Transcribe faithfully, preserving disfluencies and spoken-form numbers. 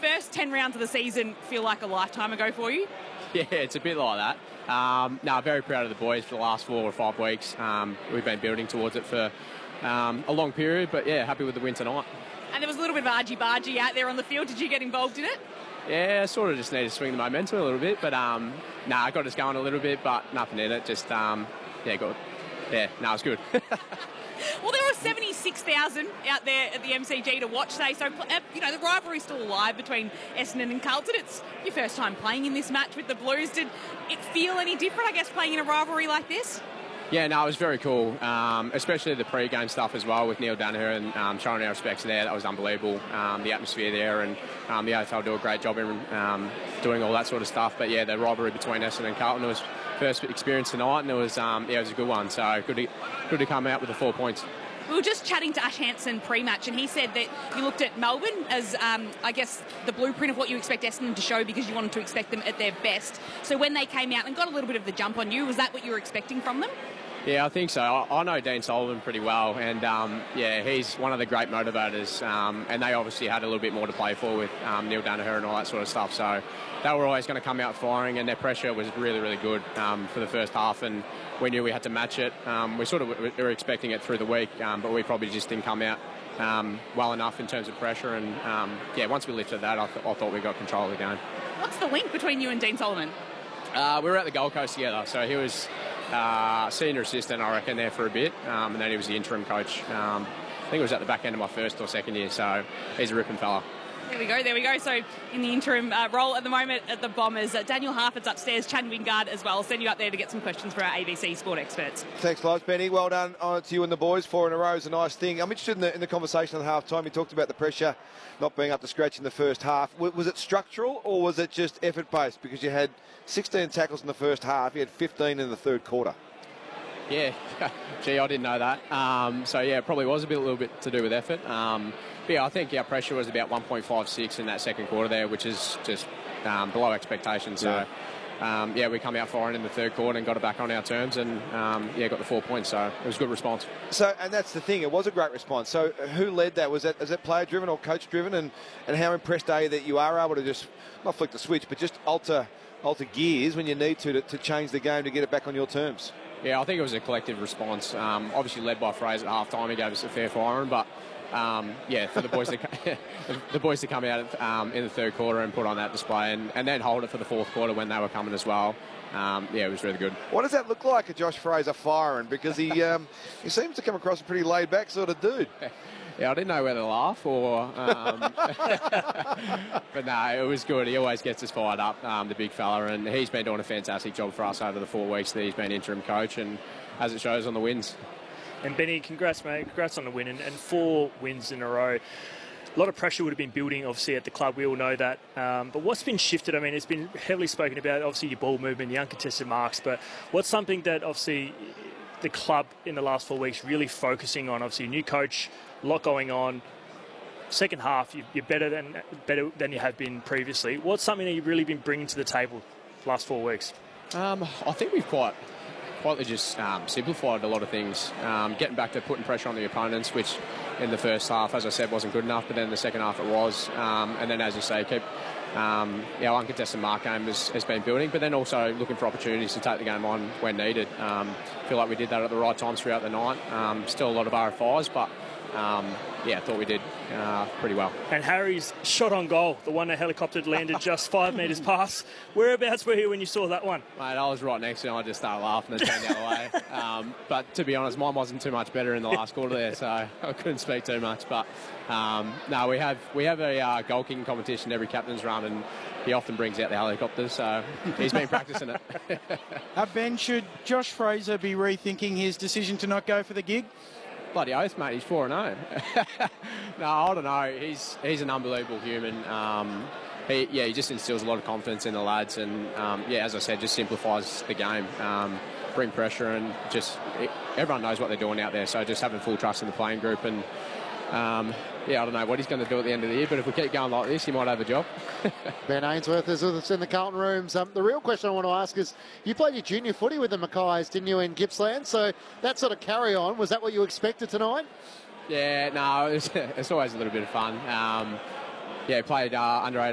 first ten rounds of the season feel like a lifetime ago for you? Yeah, it's a bit like that. Um, no, very proud of the boys for the last four or five weeks. Um, we've been building towards it for um, a long period, but yeah, happy with the win tonight. And there was a little bit of argy-bargy out there on the field. Did you get involved in it? Yeah, sort of just need to swing the momentum a little bit, but um, no, nah, got us going a little bit, but nothing in it. Just um, yeah, good. Yeah, no, nah, it's good. Well, there were seventy-six thousand out there at the M C G to watch today, so uh, you know the rivalry's still alive between Essendon and Carlton. It's your first time playing in this match with the Blues. Did it feel any different, I guess, playing in a rivalry like this? Yeah, no, it was very cool, um, especially the pre-game stuff as well with Neil Danaher and um, showing our respects there. That was unbelievable, um, the atmosphere there, and um, the A F L do a great job in um, doing all that sort of stuff. But yeah, the rivalry between Essendon and Carlton was first experience tonight, and it was um, yeah, it was a good one. So good to, good to come out with the four points. We were just chatting to Ash Hansen pre-match, and he said that you looked at Melbourne as, um, I guess, the blueprint of what you expect Essendon to show because you wanted to expect them at their best. So when they came out and got a little bit of the jump on you, was that what you were expecting from them? Yeah, I think so. I, I know Dean Sullivan pretty well, and um, yeah, he's one of the great motivators. Um, and they obviously had a little bit more to play for with um, Neil Danaher and all that sort of stuff. So they were always going to come out firing, and their pressure was really, really good um, for the first half. And we knew we had to match it. Um, we sort of we were expecting it through the week, um, but we probably just didn't come out um, well enough in terms of pressure. And um, yeah, once we lifted that, I, th- I thought we got control of the game. What's the link between you and Dean Sullivan? Uh, we were at the Gold Coast together, so he was uh, senior assistant, I reckon, there for a bit, um, and then he was the interim coach. Um, I think it was at the back end of my first or second year, so he's a ripping fella. There we go, there we go. So in the interim uh, role at the moment at the Bombers, uh, Daniel Harford's upstairs, Chad Wingard as well. I'll send you up there to get some questions for our A B C Sport experts. Thanks, Loves. Benny, well done uh, to you and the boys. Four in a row is a nice thing. I'm interested in the, in the conversation at half-time. You talked about the pressure not being up to scratch in the first half. W- was it structural or was it just effort-based? Because you had sixteen tackles in the first half, you had fifteen in the third quarter. Yeah, gee, I didn't know that. Um, so, yeah, it probably was a bit, a little bit to do with effort. Um, but, yeah, I think our pressure was about one point five six in that second quarter there, which is just um, below expectations. So, yeah. Um, yeah, we come out firing in the third quarter and got it back on our terms and, um, yeah, got the four points. So it was a good response. So, and that's the thing. It was a great response. So who led that? Was that, is that player-driven or coach-driven? And, and how impressed are you that you are able to just, not flick the switch, but just alter alter gears when you need to, to to change the game to get it back on your terms? Yeah, I think it was a collective response. Um, obviously led by Fraser at half-time. He gave us a fair firing, but um, yeah, for the boys to the boys to come out um, in the third quarter and put on that display and, and then hold it for the fourth quarter when they were coming as well. Um, yeah, it was really good. What does that look like, a Josh Fraser firing? Because he um, he seems to come across a pretty laid-back sort of dude. Yeah, I didn't know whether to laugh or... Um, but no, it was good. He always gets us fired up, um, the big fella, and he's been doing a fantastic job for us over the four weeks that he's been interim coach, and as it shows on the wins. And Benny, congrats, mate. Congrats on the win, and, and four wins in a row. A lot of pressure would have been building, obviously, at the club. We all know that. Um, but what's been shifted? I mean, it's been heavily spoken about, obviously, your ball movement, the uncontested marks, but what's something that, obviously, the club in the last four weeks really focusing on? Obviously, new coach, a lot going on. Second half, you're better than better than you have been previously. What's something that you've really been bringing to the table last four weeks? Um, I think we've quite, quietly just um, simplified a lot of things. Um, getting back to putting pressure on the opponents, which in the first half, as I said, wasn't good enough, but then in the second half it was. Um, and then, as you say, keep um, our uncontested mark game has, has been building, but then also looking for opportunities to take the game on when needed. Um, I feel like we did that at the right times throughout the night. Um, still a lot of R F Is, but Um, yeah, I thought we did uh, pretty well. And Harry's shot on goal, the one that helicoptered landed just five metres past. Whereabouts were you when you saw that one? Mate, I was right next to him. I just started laughing and turned the other way. Um, but to be honest, mine wasn't too much better in the last quarter there, so I couldn't speak too much. But um, no, we have we have a uh, goal kicking competition every captain's run, and he often brings out the helicopters, so he's been practicing it. uh, Ben, should Josh Fraser be rethinking his decision to not go for the gig? Bloody oath, mate, he's four and oh. No, I don't know. He's he's an unbelievable human. Um, he, yeah, he just instills a lot of confidence in the lads, and um, yeah, as I said, just simplifies the game, um, bring pressure, and just it, everyone knows what they're doing out there. So just having full trust in the playing group, and um, yeah, I don't know what he's going to do at the end of the year, but if we keep going like this, he might have a job. Ben Ainsworth is with us in the Carlton rooms. Um, the real question I want to ask is, you played your junior footy with the Mackays, didn't you, in Gippsland? So that sort of carry on, was that what you expected tonight? Yeah, no, it's, it's always a little bit of fun. Um, yeah, played uh, under